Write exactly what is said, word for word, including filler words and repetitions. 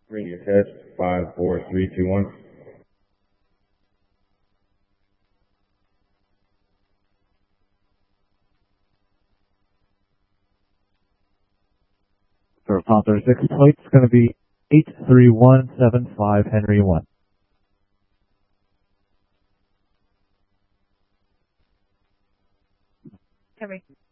Bring your test. Five, four, three, two, one. For Panther six plate, it's going to be eight three one seven five Henry one. Henry.